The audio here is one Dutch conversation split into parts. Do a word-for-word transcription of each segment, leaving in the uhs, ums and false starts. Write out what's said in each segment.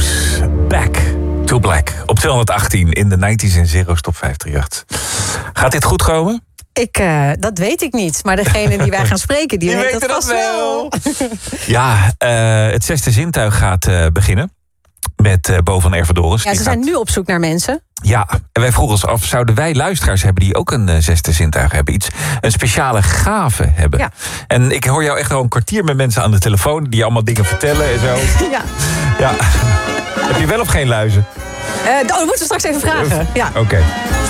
House. Back to Black. Op tweehonderdachttien in de nineties en Zero's Top vijfhonderddrieëntachtig. Gaat dit goed komen? Ik, uh, dat weet ik niet. Maar degene die wij gaan spreken, die, die weet dat vast wel. Ja, uh, het zesde zintuig gaat uh, beginnen. Met uh, Bo van Ervedoris. Ja, ze die zijn gaat... nu op zoek naar mensen. Ja, en wij vroegen ons af, zouden wij luisteraars hebben die ook een uh, zesde zintuig hebben? Iets, een speciale gave hebben. Ja. En ik hoor jou echt al een kwartier met mensen aan de telefoon die allemaal dingen vertellen en zo. Ja. Ja. Heb je wel of geen luizen? Uh, oh, dat moeten we straks even vragen. Ja. Oké. Okay.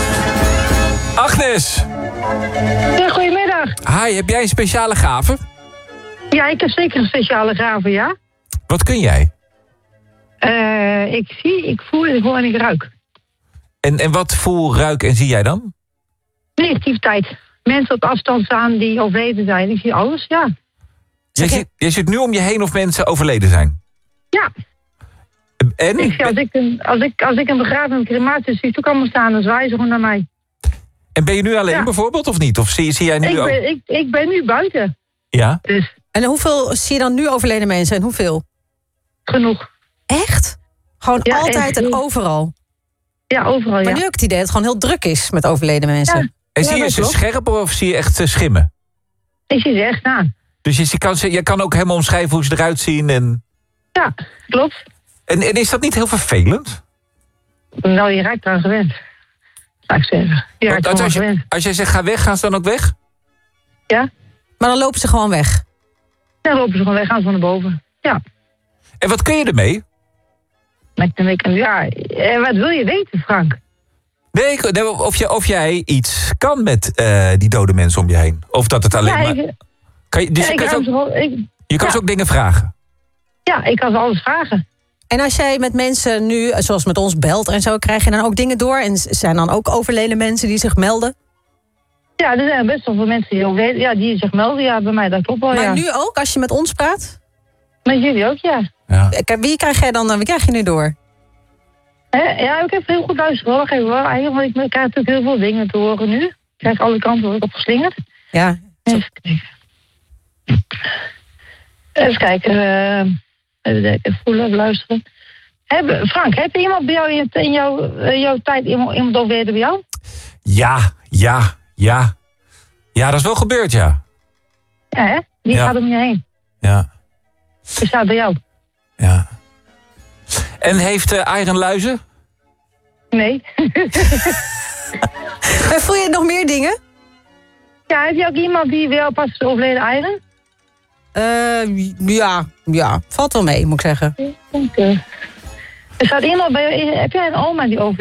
Agnes! Ja, goedemiddag. Hi, heb jij een speciale gave? Ja, ik heb zeker een speciale gave, ja. Wat kun jij? Uh, ik zie, ik voel, ik hoor en ik ruik. En, en wat voel, ruik en zie jij dan? Negativiteit. Mensen op afstand staan die overleden zijn. Ik zie alles, ja. Jij zit, jij zit nu om je heen of mensen overleden zijn? Ja. En? Ik zie, als, ik een, als, ik, als ik een begrafenis crematie zie, toen kan me staan, dan zwaaien ze gewoon naar mij. En ben je nu alleen ja. bijvoorbeeld of niet? Of zie, zie jij nu ik ook? Ben, ik, ik ben nu buiten. Ja? Dus. En hoeveel zie je dan nu overleden mensen en hoeveel? Genoeg. Echt? Gewoon ja, altijd en, en overal? Ja, overal, ja. Maar nu heb ik het idee dat het gewoon heel druk is met overleden mensen. Ja. En zie ja, je ze klopt. scherp of zie je echt uh, schimmen? Ik zie ze echt aan. Dus je, je, kan, je kan ook helemaal omschrijven hoe ze eruit zien? En... Ja, klopt. En, en is dat niet heel vervelend? Nou, je raakt eraan gewend. Laat ik zeggen. Je raakt als, als, je, gewend. als jij zegt ga weg, gaan ze dan ook weg? Ja. Maar dan lopen ze gewoon weg? Ja, dan lopen ze gewoon weg, gaan ze van naar boven. Ja. En wat kun je ermee? Met een week, ja, wat wil je weten, Frank? Nee, of, je, of jij iets kan met uh, die dode mensen om je heen. Of dat het alleen ja, maar... Ik, kan je, dus ja, je kan, kan ook, zo, ik, je kan ja. ze ook dingen vragen? Ja, ik kan ze alles vragen. En als jij met mensen nu, zoals met ons, belt en zo, krijg je dan ook dingen door? En zijn dan ook overleden mensen die zich melden? Ja, er zijn best wel veel mensen die, overleden, ja, die zich melden. Ja, bij mij, dat klopt wel, Maar ja. nu ook, als je met ons praat? Met jullie ook, ja. ja. Wie krijg jij dan, wie krijg je nu door? He, ja, ik heb heel goed luisteren. Wacht even hoor. Eigenlijk, ik krijg natuurlijk heel veel dingen te horen nu. Ik krijg alle kanten word ik opgeslingerd. Ja. Even kijken. Even kijken. Uh, even kijken. Voelen, even luisteren. Heb, Frank, heb je iemand bij jou in, in jouw, uh, jouw tijd iemand, iemand overleden bij jou? Ja, ja, ja. Ja, dat is wel gebeurd, ja. Ja, hè? Die ja. gaat om je heen. Ja. Die staat bij jou. Ja. En heeft uh, Iron luizen? Nee. Voel je nog meer dingen? Ja, heb je ook iemand die bij jou pas is overleden, Iron? Uh, ja, ja, valt wel mee, moet ik zeggen. Okay. Er staat iemand bij jou, heb jij een oma die overleden?